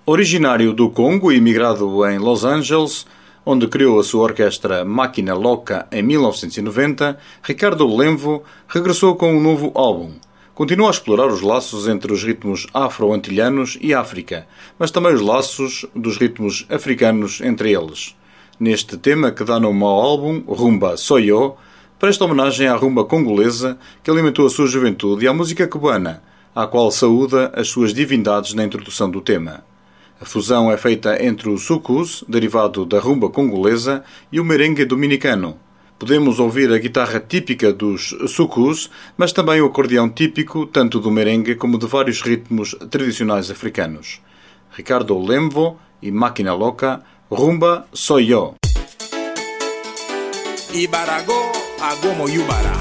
Originário do Congo e imigrado em Los Angeles, onde criou a sua orquestra Máquina Louca em 1990, Ricardo Lemvo regressou com um novo álbum. Continua a explorar os laços entre os ritmos afro-antilhanos e África, mas também os laços dos ritmos africanos entre eles. Neste tema que dá nome ao álbum, Rumba Soy Yo, presta homenagem à rumba congolesa que alimentou a sua juventude e à música cubana, à qual saúda as suas divindades na introdução do tema. A fusão é feita entre o soukous, derivado da rumba congolesa, e o merengue dominicano. Podemos ouvir a guitarra típica dos soukous, mas também o acordeão típico tanto do merengue como de vários ritmos tradicionais africanos. Ricardo Lemvo e Máquina Louca, Rumba Soy Yo. Ibarago agomo yubara.